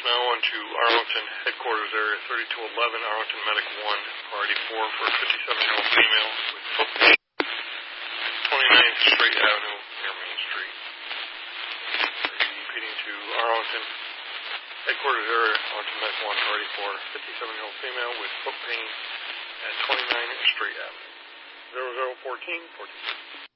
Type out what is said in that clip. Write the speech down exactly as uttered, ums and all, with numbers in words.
now on to Arlington Headquarters Area thirty-two eleven, Arlington Medic one, Priority four for a fifty-seven-year-old female with foot pain, twenty-ninth Street Avenue near Main Street. Repeating to Arlington Headquarters Area, Arlington Medic one, Priority four, fifty-seven-year-old female with foot pain at twenty-ninth Street Avenue. zero zero one four one four.